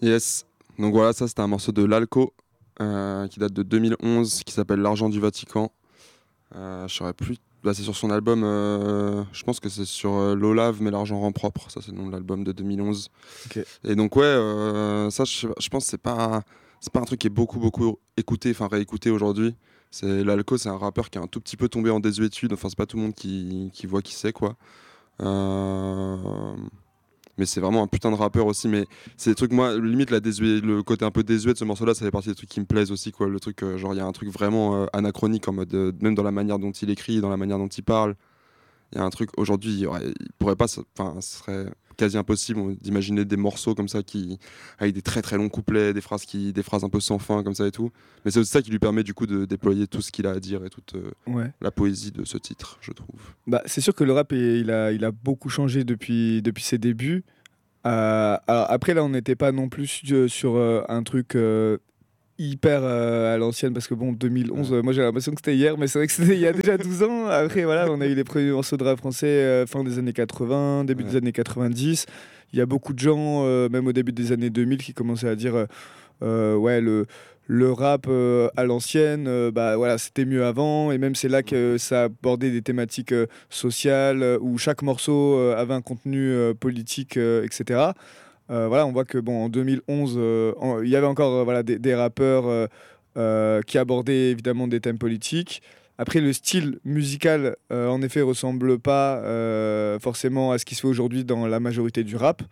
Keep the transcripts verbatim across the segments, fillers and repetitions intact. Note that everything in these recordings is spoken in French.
Yes. Donc voilà, ça c'était un morceau de Lalco euh, qui date de deux mille onze, qui s'appelle L'argent du Vatican. Euh, je saurais plus. Bah, c'est sur son album, euh, je pense que c'est sur euh, L'Olave, mais l'argent rend propre. Ça, c'est le nom de l'album de deux mille onze. Ok. Et donc, ouais, euh, ça, je, je pense que c'est pas, c'est pas un truc qui est beaucoup, beaucoup écouté, enfin réécouté aujourd'hui. C'est, Lalco, c'est un rappeur qui est un tout petit peu tombé en désuétude. Enfin, c'est pas tout le monde qui, qui voit qui c'est, quoi. Euh, Mais c'est vraiment un putain de rappeur aussi. Mais c'est des trucs, moi, limite, la désuet, le côté un peu désuet de ce morceau-là, ça fait partie des trucs qui me plaisent aussi, quoi. Le truc, euh, genre, il y a un truc vraiment euh, anachronique en mode, euh, même dans la manière dont il écrit, dans la manière dont il parle. Il y a un truc, aujourd'hui, il, y aurait- il pourrait pas, enfin, ce serait quasi impossible d'imaginer des morceaux comme ça qui, avec des très très longs couplets, des phrases qui, des phrases un peu sans fin comme ça et tout. Mais c'est aussi ça qui lui permet du coup de déployer tout ce qu'il a à dire et toute euh, Ouais. la poésie de ce titre, je trouve. Bah, c'est sûr que le rap, est- il a, il a beaucoup changé depuis, depuis ses débuts. Euh, alors après, là, on n'était pas non plus sur, sur, euh, un truc euh, hyper euh, à l'ancienne, parce que bon, deux mille onze, Ouais. euh, moi j'ai l'impression que c'était hier, mais c'est vrai que c'était il y a déjà douze ans. Après, voilà, on a eu les premiers morceaux de rap français euh, fin des années quatre-vingts, début Ouais. des années quatre-vingt-dix. Il y a beaucoup de gens, euh, même au début des années deux mille, qui commençaient à dire euh, euh, ouais, le, le rap euh, à l'ancienne, euh, bah voilà, c'était mieux avant. Et même c'est là que ça abordait des thématiques euh, sociales, euh, où chaque morceau euh, avait un contenu euh, politique, euh, et cetera. Euh, voilà, on voit que bon, en deux mille onze, euh, en- il y avait encore euh, voilà, des, des rappeurs euh, euh, qui abordaient évidemment des thèmes politiques. Après, le style musical, euh, en effet, ressemble pas euh, forcément à ce qui se fait aujourd'hui dans la majorité du rap.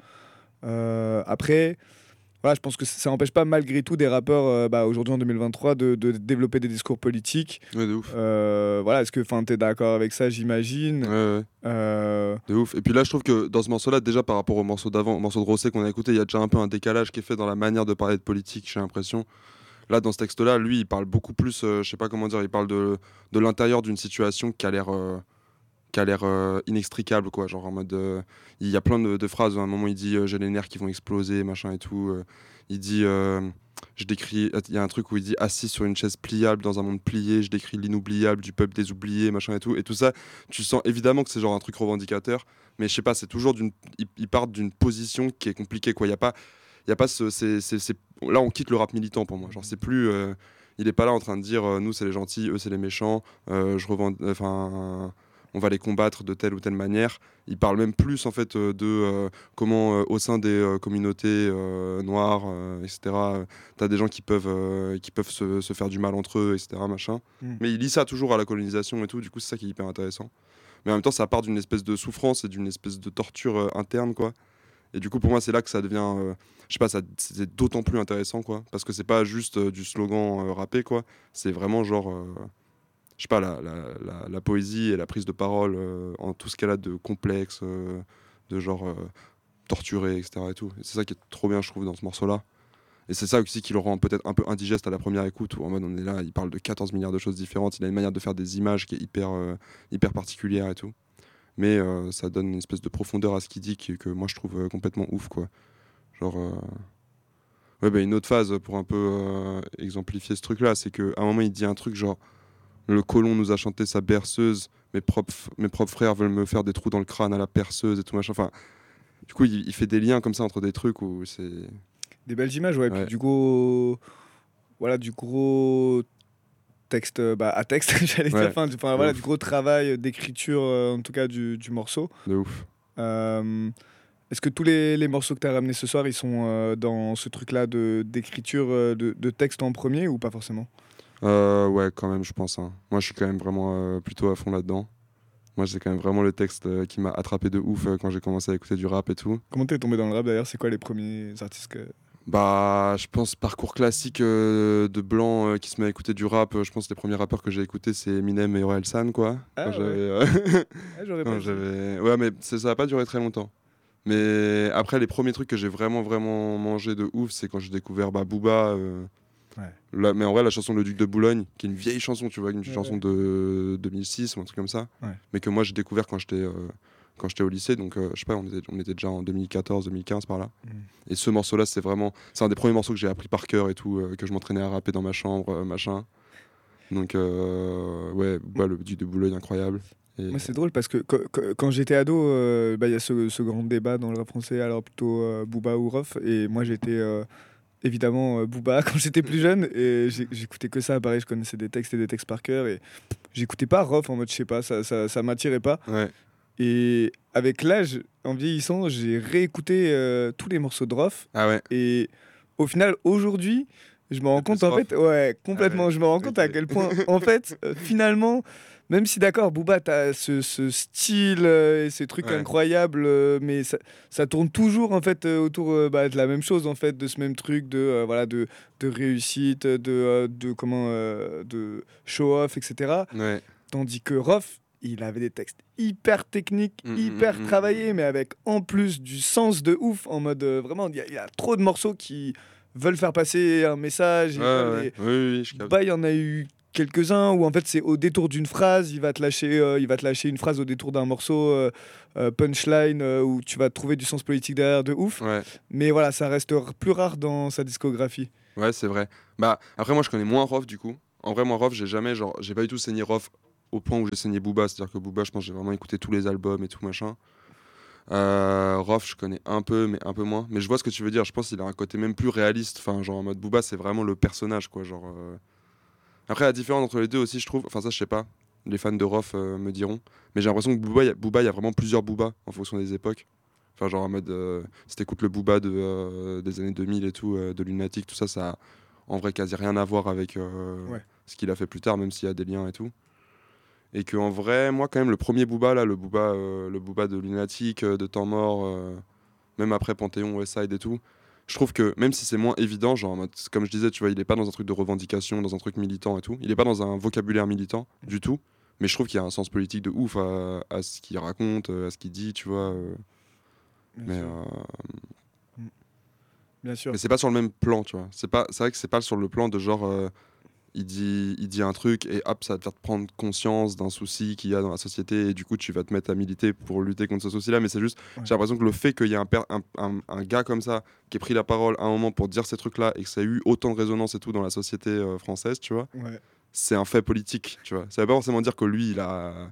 Euh, après, voilà, je pense que ça n'empêche pas malgré tout des rappeurs, euh, bah, aujourd'hui en deux mille vingt-trois, de, de développer des discours politiques. Ouais, de ouf. Euh, voilà, est-ce que tu es d'accord avec ça, Ouais, j'imagine? ouais. Euh, De ouf. Et puis là, je trouve que dans ce morceau-là, déjà par rapport au morceau d'avant, au morceau de Rosset qu'on a écouté, il y a déjà un peu un décalage qui est fait dans la manière de parler de politique, j'ai l'impression. Là, dans ce texte-là, lui, il parle beaucoup plus, euh, je sais pas comment dire, il parle de, de l'intérieur d'une situation qui a l'air euh, qui a l'air euh, inextricable, quoi. Genre en mode, euh, il y a plein de, de phrases. À un moment, il dit euh, j'ai les nerfs qui vont exploser, machin et tout. Euh, il dit, euh, je décris, il y a un truc où il dit assis sur une chaise pliable dans un monde plié, je décris l'inoubliable du peuple des oubliés, machin et tout. Et tout ça, tu sens évidemment que c'est genre un truc revendicateur, mais je sais pas, c'est toujours d'une, il, il part d'une position qui est compliquée, quoi. Il y a pas, il y a pas ce, c'est, c'est, c'est... Là, on quitte le rap militant pour moi. Genre, c'est plus. Euh, il est pas là en train de dire euh, nous c'est les gentils, eux c'est les méchants. Euh, je revends, enfin, on va les combattre de telle ou telle manière. Il parle même plus en fait euh, de euh, comment euh, au sein des euh, communautés euh, noires, euh, et cetera. Euh, t'as des gens qui peuvent euh, qui peuvent se, se faire du mal entre eux, et cetera. Machin. hmm. Mais il lit ça toujours à la colonisation et tout. Du coup, c'est ça qui est hyper intéressant. Mais en même temps, ça part d'une espèce de souffrance et d'une espèce de torture euh, interne, quoi. Et du coup, pour moi, c'est là que ça devient, euh, je sais pas, ça, c'est d'autant plus intéressant, quoi. Parce que c'est pas juste euh, du slogan euh, rappé, quoi. C'est vraiment genre, euh, je sais pas, la, la, la, la poésie et la prise de parole euh, en tout ce qu'elle a de complexe, euh, de genre euh, torturé, et cetera. Et tout. Et c'est ça qui est trop bien, je trouve, dans ce morceau-là. Et c'est ça aussi qui le rend peut-être un peu indigeste à la première écoute, où en mode on est là, il parle de quatorze milliards de choses différentes, il a une manière de faire des images qui est hyper, euh, hyper particulière et tout. Mais euh, ça donne une espèce de profondeur à ce qu'il dit qui, que moi je trouve euh, complètement ouf, quoi. Genre, euh, ouais, bah, une autre phase pour un peu euh, exemplifier ce truc-là, c'est qu'à un moment il dit un truc genre le colon nous a chanté sa berceuse, mes propres, mes propres frères veulent me faire des trous dans le crâne à la perceuse et tout machin. Enfin, du coup, il, il fait des liens comme ça entre des trucs où c'est. Des belles images, ouais. Puis Ouais, du gros, voilà, du gros texte, euh, bah, à texte, j'allais dire. ouais, Enfin, du, enfin, de voilà, du ouf, gros travail d'écriture, euh, en tout cas du, du morceau. de ouf. Euh, Est-ce que tous les, les morceaux que tu as ramenés ce soir, ils sont euh, dans ce truc-là de d'écriture, euh, de, de texte en premier ou pas forcément? Euh, ouais, quand même, je pense, hein. Moi, je suis quand même vraiment euh, plutôt à fond là-dedans. Moi, c'est quand même vraiment le texte euh, qui m'a attrapé de ouf euh, quand j'ai commencé à écouter du rap et tout. Comment t'es tombé dans le rap d'ailleurs? C'est quoi les premiers artistes que... Bah, je pense parcours classique euh, de blanc euh, qui se met à écouter du rap. euh, je pense que les premiers rappeurs que j'ai écoutés, c'est Eminem et Orelsan, quoi. Quand Ah j'avais, ouais, euh, ah, j'aurais quand pas dit. j'avais, ouais, mais c'est- ça a pas duré très longtemps. Mais après, les premiers trucs que j'ai vraiment, vraiment mangé de ouf, c'est quand j'ai découvert bah, Booba. euh, Ouais. la- mais en vrai, la chanson Le Duc de Boulogne, qui est une vieille chanson, tu vois, une Ouais, chanson ouais. de deux mille six ou un truc comme ça. Ouais. Mais que moi, j'ai découvert quand j'étais euh, quand j'étais au lycée. Donc, euh, je sais pas, on était, on était déjà en deux mille quatorze, deux mille quinze par là. Mm. Et ce morceau-là, c'est vraiment. C'est un des premiers morceaux que j'ai appris par cœur et tout, euh, que je m'entraînais à rapper dans ma chambre, euh, machin. Donc, euh, ouais, Booba, Le Duc de Boulogne, incroyable. Et... Moi, c'est drôle parce que quand, quand- quand j'étais ado, euh, bah, il y a ce, ce grand débat dans le rap français, alors plutôt euh, Booba ou Rof. Et moi, j'étais euh, évidemment euh, Booba quand j'étais plus jeune. Et j'ai- j'écoutais que ça. Pareil, je connaissais des textes et des textes par cœur. Et j'écoutais pas Rof en mode, je sais pas, ça, ça, ça m'attirait pas. Ouais, Et avec l'âge, en vieillissant, j'ai réécouté euh, tous les morceaux de Rof. ah ouais, Et au final, aujourd'hui, je me rends c'est plus compte, en rough. fait, ouais, Ah ouais, complètement, je me rends compte à ok. quel point, en fait, euh, finalement, même si d'accord, Booba, t'as ce, ce style euh, et ces trucs Ouais, incroyables, euh, mais ça, ça tourne toujours, en fait, euh, autour euh, bah, de la même chose, en fait, de ce même truc de, euh, voilà, de, de réussite, de, euh, de, comment, euh, de show-off, et cetera. ouais. Tandis que Rof, il avait des textes hyper techniques, Mm, mm, hyper mm, mm, travaillés, mais avec en plus du sens de ouf, en mode euh, vraiment, il y, a il y a trop de morceaux qui veulent faire passer un message mm. et Ouais, veulent ouais, les... oui, oui, oui, je capte. Bah, il y en a eu quelques-uns où en fait c'est au détour d'une phrase, il va te lâcher, euh, il va te lâcher une phrase au détour d'un morceau, euh, euh, punchline, euh, où tu vas trouver du sens politique derrière de ouf. Ouais, Mais voilà, ça reste r- plus rare dans sa discographie. ouais, c'est vrai. Bah, après, moi, je connais moins Rof, du coup. En vrai, moi, Rof, j'ai jamais, genre, j'ai pas du tout saigné Rof au point où j'ai saigné Booba. C'est-à-dire que Booba, je pense, que j'ai vraiment écouté tous les albums et tout, machin. Euh, Rof, je connais un peu, mais un peu moins. Mais je vois ce que tu veux dire. Je pense qu'il a un côté même plus réaliste. Enfin, genre, en mode Booba, c'est vraiment le personnage, quoi. Genre, euh, après, la différence entre les deux aussi, je trouve, enfin ça je sais pas, les fans de Rof euh, me diront, mais j'ai l'impression que Booba, il y a- Booba, il y a vraiment plusieurs Booba en fonction des époques. Enfin genre en mode, euh, si t'écoutes le Booba de, euh, des années deux mille et tout, euh, de Lunatic, tout ça, ça a en vrai quasi rien à voir avec euh, Ouais. ce qu'il a fait plus tard, même s'il y a des liens et tout. Et que en vrai, moi quand même, le premier Booba, là, le Booba, euh, le Booba de Lunatic, euh, de Temps Mort, euh, même après Panthéon, Westside et tout, je trouve que même si c'est moins évident, genre en mode, comme je disais, tu vois, il est pas dans un truc de revendication, dans un truc militant et tout, il est pas dans un vocabulaire militant du tout, mais je trouve qu'il y a un sens politique de ouf à, à ce qu'il raconte, euh, à ce qu'il dit, tu vois. euh, Bien mais sûr. euh, Mm. Bien sûr. mais c'est pas sur le même plan, tu vois. C'est pas, c'est vrai que c'est pas sur le plan de genre, euh, il dit, il dit un truc et hop, ça va te faire prendre conscience d'un souci qu'il y a dans la société et du coup, tu vas te mettre à militer pour lutter contre ce souci-là. Mais c'est juste, Ouais. j'ai l'impression que le fait qu'il y ait un, per- un, un- un gars comme ça qui ait pris la parole à un moment pour dire ces trucs-là et que ça a eu autant de résonance et tout dans la société euh, française, tu vois, Ouais. c'est un fait politique, tu vois. Ça veut pas forcément dire que lui, il a,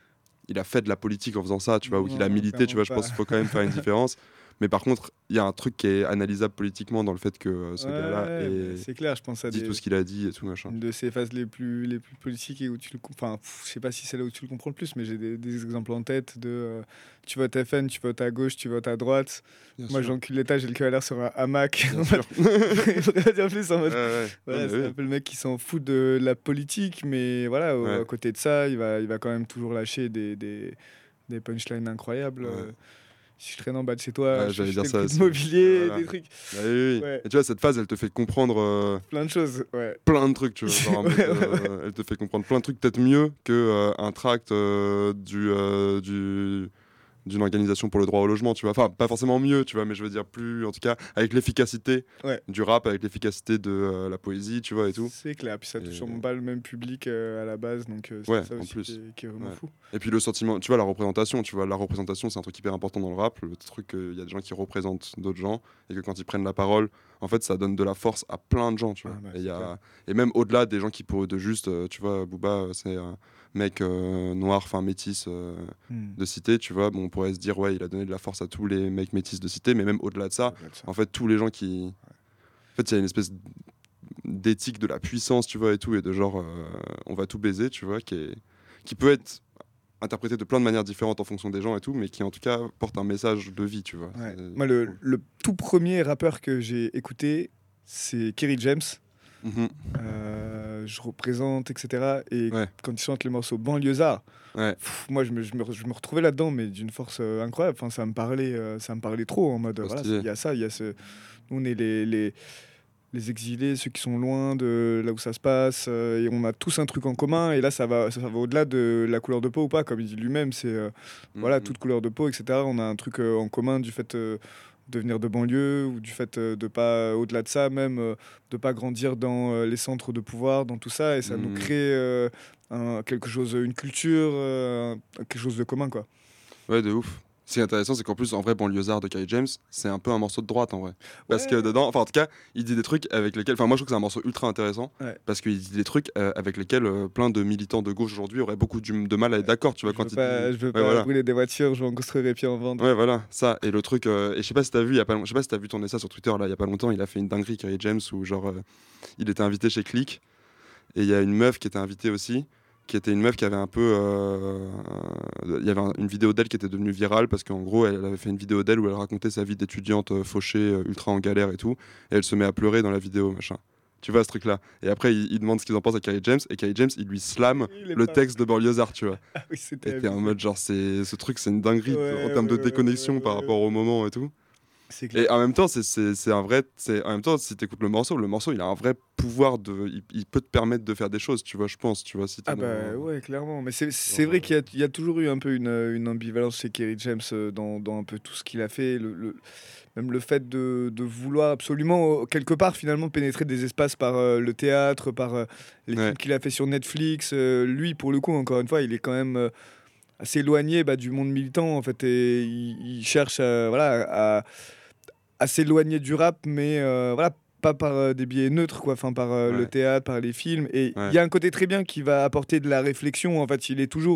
il a fait de la politique en faisant ça, tu vois, ou qu'il a Non, milité, tu clairement vois. Je pas. pense qu'il faut quand même faire une différence. Mais par contre, il y a un truc qui est analysable politiquement dans le fait que euh, ce gars-là Ouais, mais ait c'est clair, je pense à dit tout des, ce qu'il a dit et tout machin. une de ces phases les plus, les plus politiques et où tu le com- enfin, pff, je sais pas si c'est là où tu le comprends le plus, mais j'ai des, des exemples en tête de euh, tu votes F N, tu votes à gauche, tu votes à droite. Bien Moi, sûr. j'encule l'État, j'ai le cœur à l'air sur un hamac. Bien En sûr. mode- Il faudrait pas dire plus en Ouais, mode. ouais. Voilà, Non, c'est mais un peu le mec qui s'en fout de la politique, mais voilà, oui. au- Ouais. à côté de ça, il va, il va quand même toujours lâcher des, des, des punchlines incroyables. Ouais. Euh, Si je traîne en bas de chez toi, Ouais, je j'allais fais dire le ça prix de aussi. mobilier, Voilà. des trucs. Bah oui, oui. Ouais, Et tu vois, cette phase, elle te fait comprendre euh, plein de choses. Ouais. plein de trucs, tu vois. Genre en mode, Ouais, ouais, ouais. euh, elle te fait comprendre plein de trucs, peut-être mieux que euh, un tract euh, du, euh, du, d'une organisation pour le droit au logement, tu vois. Enfin, pas forcément mieux, tu vois, mais je veux dire plus, en tout cas, avec l'efficacité Ouais. du rap, avec l'efficacité de euh, la poésie, tu vois, et tout. C'est clair, puis ça touche Et- sûrement pas le même public euh, à la base, donc euh, c'est Ouais, ça en aussi plus. qui est, qui est vraiment Ouais. fou. Et puis le sentiment, tu vois, la représentation, tu vois, la représentation, c'est un truc hyper important dans le rap, le truc, il y a des gens qui représentent d'autres gens, et que quand ils prennent la parole, en fait, ça donne de la force à plein de gens, tu vois. Ah bah, et, il y c'est a... clair. et même au-delà des gens qui pourraient de juste, euh, tu vois, Booba, euh, c'est un mec euh, noir, enfin métis euh, Hmm. de cité, tu vois, bon, on pourrait se dire, ouais, il a donné de la force à tous les mecs métis de cité, mais même au-delà de ça, Au-delà de ça. en fait, tous les gens qui... En fait, il y a une espèce d'éthique de la puissance, tu vois, et tout, et de genre, euh, on va tout baiser, tu vois, qui, est... qui peut être interprété de plein de manières différentes en fonction des gens et tout, mais qui en tout cas porte un message de vie, tu vois. Ouais. C'est Moi, le, cool. le tout premier rappeur que j'ai écouté, c'est Kerry James. Mhm. Euh, je représente, et cetera. Et Ouais, quand il chante les morceaux banlieusards, ouais, pff, moi, je me, je me re- je me retrouvais là-dedans, mais d'une force euh, incroyable. Enfin, ça me parlait, euh, ça me parlait trop en mode, trop voilà, stylé. il y a ça, il y a ce. Nous, on est les, les, les exilés, ceux qui sont loin de là où ça se passe, euh, et on a tous un truc en commun. Et là, ça va, ça va au-delà de la couleur de peau ou pas, comme il dit lui-même. C'est euh, voilà, Mhm. toute couleur de peau, et cetera. On a un truc euh, en commun du fait euh, de venir de banlieue ou du fait euh, de pas, au-delà de ça même, euh, de pas grandir dans euh, les centres de pouvoir, dans tout ça. Et ça nous Mhm. crée euh, un- quelque chose, une culture, euh, un- quelque chose de commun, quoi. Ouais, de ouf. Ce qui est intéressant, c'est qu'en plus, en vrai, Banlieusard de Kerry James, c'est un peu un morceau de droite en vrai. Parce Ouais. que dedans, enfin en tout cas, il dit des trucs avec lesquels. Enfin, moi je trouve que c'est un morceau ultra intéressant. Ouais. Parce qu'il dit des trucs euh, avec lesquels euh, plein de militants de gauche aujourd'hui auraient beaucoup du- de mal à être d'accord, tu vois, Je quand veux il pas, dit. je veux Ouais, pas voilà. brûler des voitures, je vais en construire et puis en vendre. Ouais, voilà, ça. Et le truc. euh, et je sais pas si t'as vu, il y a pas long- je sais pas si t'as vu tourner ça sur Twitter, là, il y a pas longtemps, il a fait une dinguerie, Kerry James, où genre, euh, il était invité chez Click. Et il y a une meuf qui était invitée aussi, qui était une meuf qui avait un peu. euh, Il y avait un- une vidéo d'elle qui était devenue virale parce qu'en gros, elle avait fait une vidéo d'elle où elle racontait sa vie d'étudiante euh, fauchée, euh, ultra en galère et tout. Et elle se met à pleurer dans la vidéo, machin. Tu vois ce truc-là. Et après, il, il demande ce qu'ils en pensent à Kerry James. Et Kerry James, il lui slame Il est le pas. texte de Banlieusard, tu vois. Ah oui, c'était Et t'es en abusé. mode, genre, c'est, ce truc, c'est une dinguerie en Ouais, termes ouais, de ouais, déconnexion ouais, par ouais, rapport au ouais. moment et tout. C'est clair. Et en même temps, c'est, c'est, c'est un vrai. C'est, en même temps, si t'écoutes le morceau, le morceau, il a un vrai pouvoir de. Il, il peut te permettre de faire des choses, tu vois, je pense, tu vois, si t'es Ah bah dans. ouais, clairement. Mais c'est c'est Genre, vrai euh, qu'il y a, il y a toujours eu un peu une, euh, une ambivalence chez Kerry James euh, dans, dans un peu tout ce qu'il a fait. Le, le- même le fait de, de vouloir absolument, euh, quelque part, finalement, pénétrer des espaces par euh, le théâtre, par euh, les ouais, films qu'il a fait sur Netflix. Euh, lui, pour le coup, encore une fois, il est quand même euh, assez éloigné bah, du monde militant, en fait. Et il, il cherche euh, voilà, à, à s'éloigner du rap, mais euh, voilà, pas par euh, des biais neutres, quoi, enfin par euh, le ouais, théâtre, par les films. Et il ouais. y a un côté très bien qui va apporter de la réflexion. En fait, il est toujours